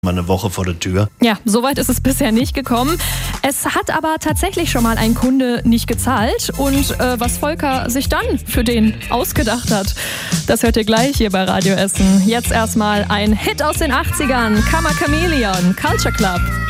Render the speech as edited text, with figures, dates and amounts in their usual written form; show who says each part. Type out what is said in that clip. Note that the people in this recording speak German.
Speaker 1: mal eine Woche vor der Tür.
Speaker 2: Ja, soweit ist es bisher nicht gekommen. Es hat aber tatsächlich schon mal ein Kunde nicht gezahlt. Und was Volker sich dann für den ausgedacht hat, das hört ihr gleich hier bei Radio Essen. Jetzt erstmal ein Hit aus den 80ern, Karma Chameleon, Culture Club.